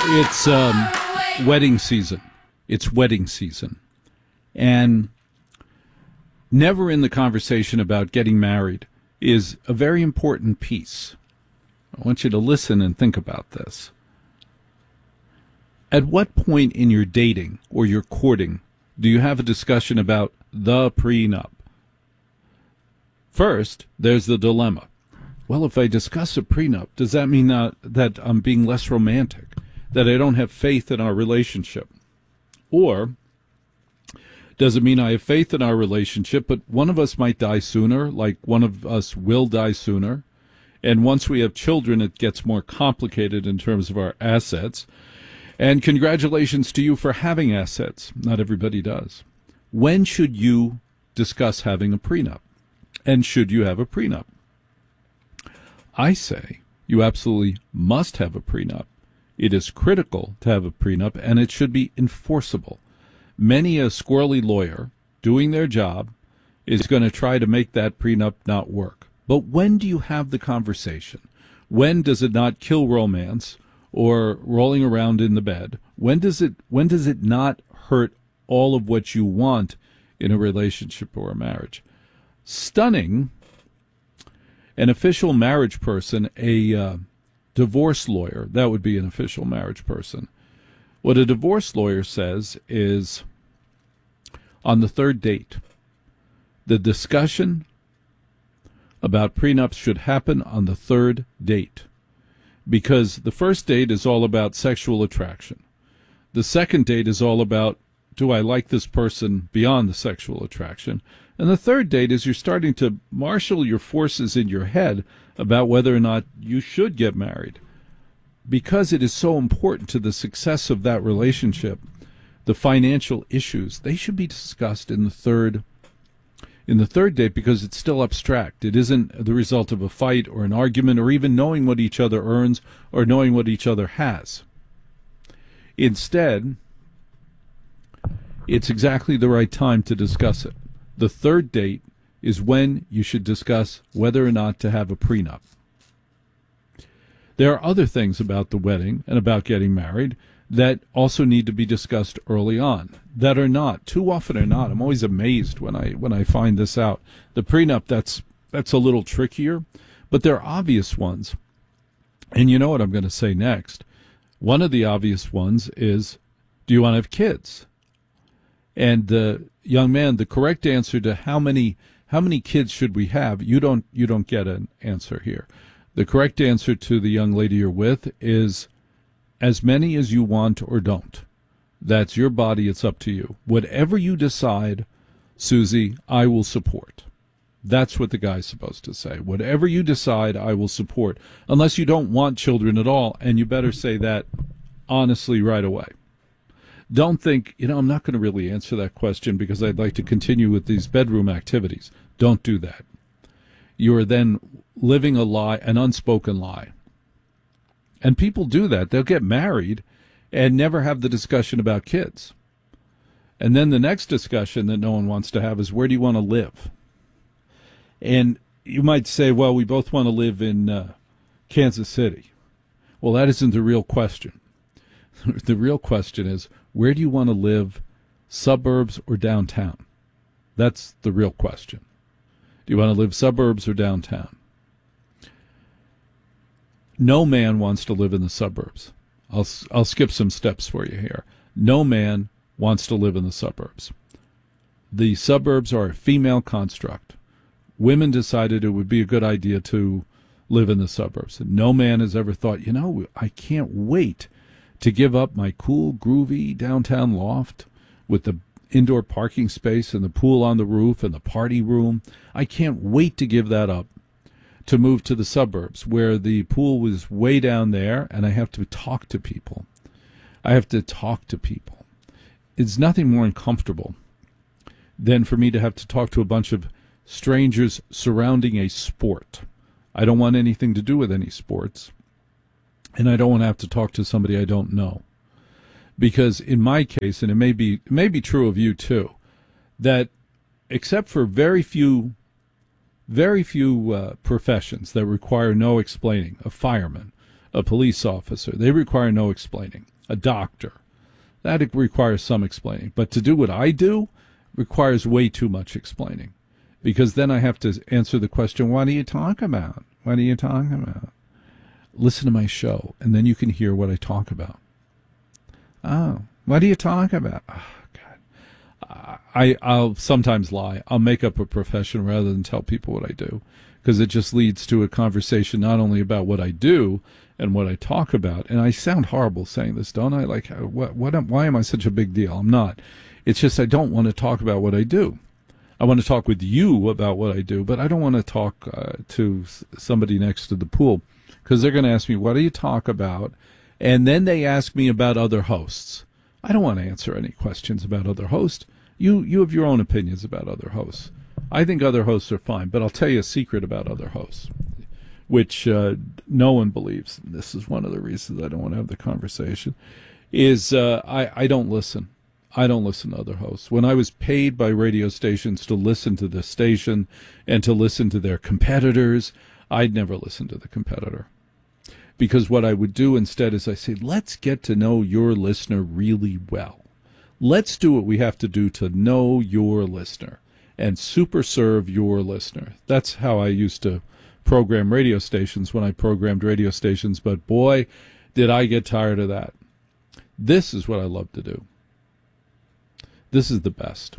It's wedding season. It's wedding season. And never in the conversation about getting married is a very important piece. I want you to listen and think about this. At what point in your dating or your courting do you have a discussion about the prenup? First, there's the dilemma. Well, if I discuss a prenup, does that mean that I'm being less romantic, that I don't have faith in our relationship? Or does it mean I have faith in our relationship, but one of us might die sooner, like one of us will die sooner, and once we have children, it gets more complicated in terms of our assets. And congratulations to you for having assets. Not everybody does. When should you discuss having a prenup? And should you have a prenup? I say you absolutely must have a prenup. It is critical to have a prenup, and it should be enforceable. Many a squirrely lawyer doing their job is going to try to make that prenup not work. But when do you have the conversation? When does it not kill romance or rolling around in the bed? When does it not hurt all of what you want in a relationship or a marriage? Stunning. An official marriage person, a divorce lawyer, that would be an official marriage person. What a divorce lawyer says is, on the third date, the discussion about prenups should happen on the third date, because the first date is all about sexual attraction. The second date is all about, do I like this person beyond the sexual attraction? And the third date is you're starting to marshal your forces in your head about whether or not you should get married. Because it is so important to the success of that relationship, the financial issues, they should be discussed in the third date, because it's still abstract. It isn't the result of a fight or an argument or even knowing what each other earns or knowing what each other has. Instead, it's exactly the right time to discuss it. The third date is when you should discuss whether or not to have a prenup. There are other things about the wedding and about getting married that also need to be discussed early on, that are not. Too often are not. I'm always amazed when I find this out. The prenup, that's a little trickier, but there are obvious ones. And you know what I'm going to say next. One of the obvious ones is, do you want to have kids? And the young man, the correct answer to how many kids should we have, you don't get an answer here. The correct answer to the young lady you're with is as many as you want or don't. That's your body. It's up to you. Whatever you decide, Susie, I will support. That's what the guy's supposed to say. Whatever you decide, I will support. Unless you don't want children at all, and you better say that honestly right away. Don't think, I'm not going to really answer that question because I'd like to continue with these bedroom activities. Don't do that. You are then living a lie, an unspoken lie. And people do that. They'll get married and never have the discussion about kids. And then the next discussion that no one wants to have is, where do you want to live? And you might say, well, we both want to live in Kansas City. Well, that isn't the real question. The real question is, where do you want to live, suburbs or downtown? That's the real question. Do you want to live suburbs or downtown? No man wants to live in the suburbs. I'll skip some steps for you here. No man wants to live in the suburbs. The suburbs are a female construct. Women decided it would be a good idea to live in the suburbs. No man has ever thought, I can't wait to give up my cool, groovy downtown loft with the indoor parking space and the pool on the roof and the party room. I can't wait to give that up to move to the suburbs where the pool was way down there and I have to talk to people. It's nothing more uncomfortable than for me to have to talk to a bunch of strangers surrounding a sport. I don't want anything to do with any sports. And I don't want to have to talk to somebody I don't know. Because in my case, and it may be true of you too, that except for very few professions that require no explaining, a fireman, a police officer, they require no explaining. a doctor. That requires some explaining. But to do what I do requires way too much explaining. Because then I have to answer the question, what do you talk about? What are you talking about? Listen to my show, and then you can hear what I talk about. Oh, what do you talk about? Oh, God. I'll sometimes lie. I'll make up a profession rather than tell people what I do, because it just leads to a conversation not only about what I do and what I talk about. And I sound horrible saying this, don't I? Like, why am I such a big deal? I'm not. It's just I don't want to talk about what I do. I want to talk with you about what I do, but I don't want to talk to somebody next to the pool, because they're going to ask me, what do you talk about? And then they ask me about other hosts. I don't want to answer any questions about other hosts. You have your own opinions about other hosts. I think other hosts are fine, but I'll tell you a secret about other hosts, which no one believes. This is one of the reasons I don't want to have the conversation, is I don't listen. I don't listen to other hosts. When I was paid by radio stations to listen to the station and to listen to their competitors, I'd never listen to the competitor. Because what I would do instead is I say, let's get to know your listener really well. Let's do what we have to do to know your listener and super serve your listener. That's how I used to program radio stations when I programmed radio stations, but boy, did I get tired of that. This is what I love to do. This is the best.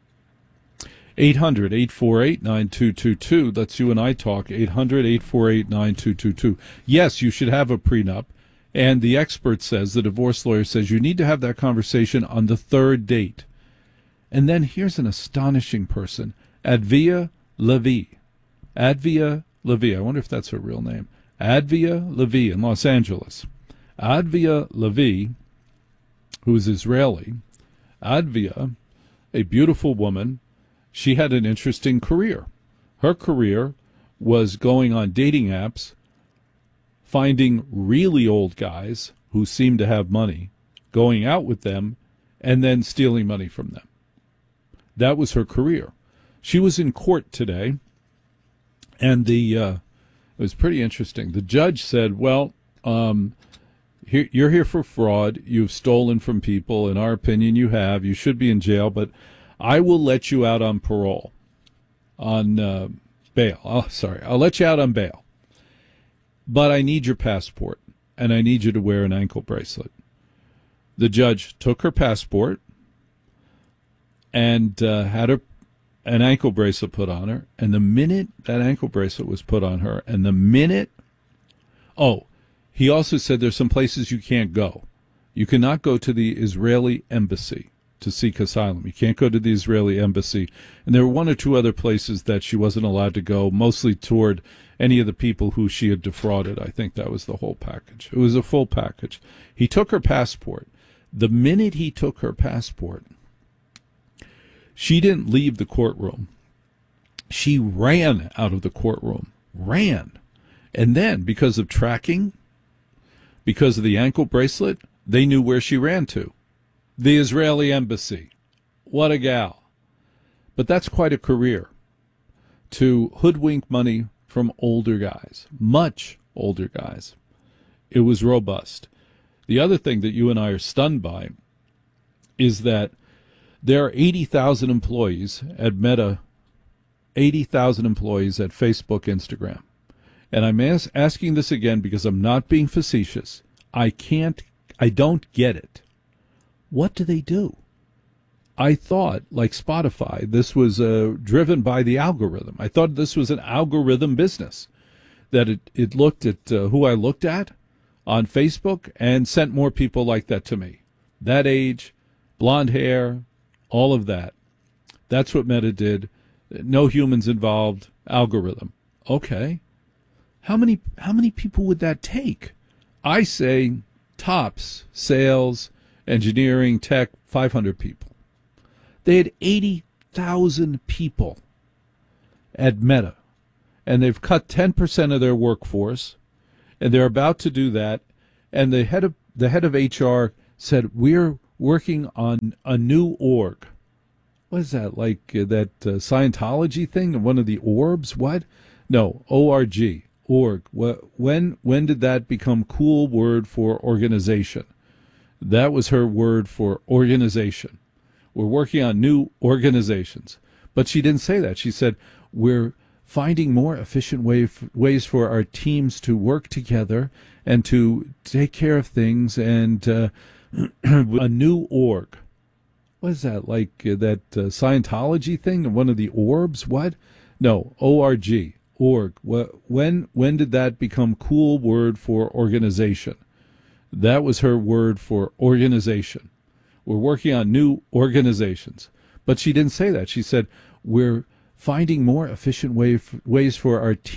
800-848-9222. That's you and I talk. 800-848-9222. Yes, you should have a prenup. And the expert says, the divorce lawyer says, you need to have that conversation on the third date. And then here's an astonishing person, Advia Levy. Advia Levy. I wonder if that's her real name. Advia Levy in Los Angeles. Advia Levy, who is Israeli. Advia, a beautiful woman. She had an interesting career. Her career was going on dating apps, finding really old guys who seemed to have money, going out with them, and then stealing money from them. That was her career. She was in court today, and it was pretty interesting. The judge said, well, you're here for fraud. You've stolen from people. In our opinion, you have. You should be in jail, but I will let you out on parole, on bail. Oh, sorry. I'll let you out on bail. But I need your passport, and I need you to wear an ankle bracelet. The judge took her passport and had an ankle bracelet put on her, and the minute that ankle bracelet was put on her, and the minute... Oh, he also said there's some places you can't go. You cannot go to the Israeli embassy to seek asylum. You can't go to the Israeli embassy. And there were one or two other places that she wasn't allowed to go, mostly toward any of the people who she had defrauded. I think that was the whole package. It was a full package. He took her passport. The minute he took her passport, she didn't leave the courtroom. She ran out of the courtroom. Ran. And then, because of tracking, because of the ankle bracelet, they knew where she ran to. The Israeli embassy. What a gal. But that's quite a career, to hoodwink money from older guys, much older guys. It was robust. The other thing that you and I are stunned by is that there are 80,000 employees at Meta, 80,000 employees at Facebook, Instagram. And I'm asking this again because I'm not being facetious. I don't get it. What do they do? I thought, like Spotify, this was driven by the algorithm. I thought this was an algorithm business, that it looked at who I looked at on Facebook and sent more people like that to me. That age, blonde hair, all of that. That's what Meta did. No humans involved, algorithm. Okay. How many people would that take? I say tops, sales, engineering, tech, 500 people. They had 80,000 people at Meta, and they've cut 10% of their workforce, and they're about to do that. And the head of HR said, we're working on a new org. What is that, like that Scientology thing, one of the orbs? What? No, O-R-G, org. When did that become cool word for organization? That was her word for organization. We're working on new organizations. But she didn't say that. She said, we're finding more efficient ways for our teams to work together and to take care of things, and a new org. What is that, like that Scientology thing? One of the orbs? What? No, O-R-G, org. When did that become cool word for organization? That was her word for organization. We're working on new organizations. But she didn't say that. She said, we're finding more efficient ways for our